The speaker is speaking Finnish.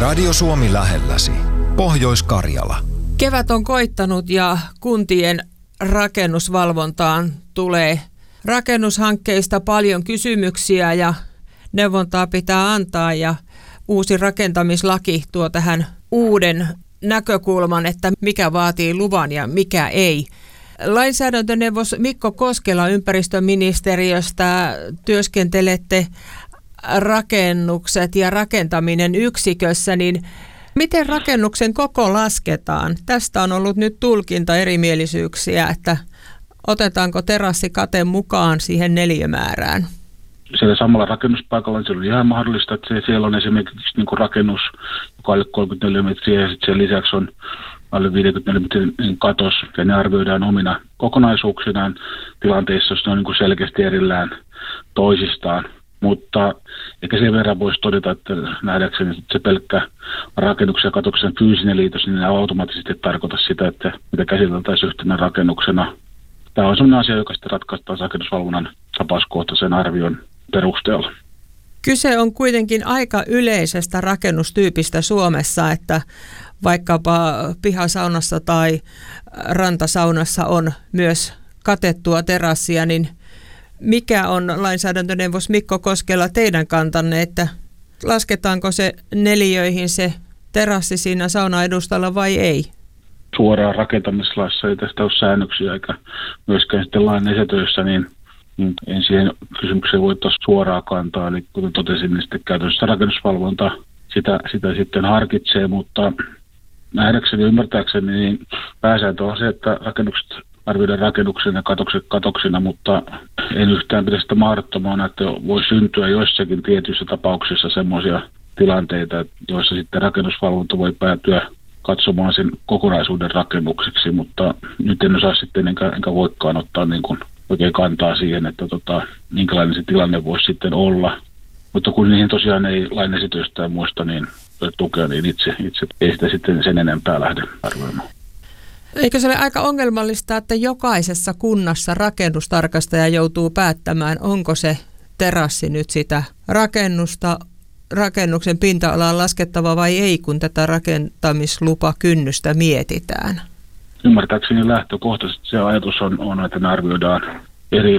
Radio Suomi lähelläsi. Pohjois-Karjala. Kevät on koittanut ja kuntien rakennusvalvontaan tulee rakennushankkeista paljon kysymyksiä ja neuvontaa pitää antaa ja uusi rakentamislaki tuo tähän uuden näkökulman, että mikä vaatii luvan ja mikä ei. Lainsäädäntöneuvos Mikko Koskela ympäristöministeriöstä työskentelette rakennukset ja rakentaminen yksikössä, niin miten rakennuksen koko lasketaan? Tästä on ollut nyt tulkintaerimielisyyksiä, että otetaanko terassikate mukaan siihen neliömäärään? Siellä samalla rakennuspaikalla niin se on ihan mahdollista, että siellä on esimerkiksi niin kuin rakennus, joka on alle 34 metriä ja sitten sen lisäksi on alle 54 metrin katos ja ne arvioidaan omina kokonaisuuksinaan tilanteissa, jos ne on niin kuin selkeästi erillään toisistaan. Mutta ehkä sen verran voisi todeta, että nähdäkseni että se pelkkä rakennuksen ja katoksen fyysinen liitos, niin ne automaattisesti tarkoita sitä, että mitä käsiteltäisiin yhtenä rakennuksena. Tämä on sellainen asia, joka sitten ratkaistaan rakennusvalvonnan tapauskohtaisen arvion perusteella. Kyse on kuitenkin aika yleisestä rakennustyypistä Suomessa, että vaikkapa pihasaunassa tai rantasaunassa on myös katettua terassia, niin mikä on lainsäädäntöneuvos Mikko Koskela teidän kantanne, että lasketaanko se neliöihin se terassi siinä saunaedustalla vai ei? Suoraan rakentamislaissa ei tästä ole säännöksiä eikä myöskään sitten lain esitöissä, niin en siihen kysymykseen voi ottaa suoraa kantaa. Eli kuten totesin, niin sitten käytännössä rakennusvalvonta sitä sitten harkitsee, mutta nähdäkseni ja ymmärtääkseni niin pääsääntö on se, että rakennukset arvioidaan rakennuksena ja katokset katoksina, mutta en yhtään pidä sitä mahdottomana, että voi syntyä joissakin tietyissä tapauksissa semmoisia tilanteita, joissa sitten rakennusvalvonta voi päätyä katsomaan sen kokonaisuuden rakennukseksi, mutta nyt en osaa sitten enkä voikaan ottaa niin kuin oikein kantaa siihen, että minkälainen se tilanne voisi sitten olla. Mutta kun niihin tosiaan ei lain esitystä muista niin tukea, niin itse ei sitä sitten sen enempää lähde arvioimaan. Eikö se ole aika ongelmallista, että jokaisessa kunnassa rakennustarkastaja joutuu päättämään, onko se terassi nyt sitä rakennuksen pinta-alaa laskettava vai ei, kun tätä rakentamislupakynnystä mietitään? Ymmärtääkseni lähtökohtaisesti se ajatus on että ne arvioidaan eri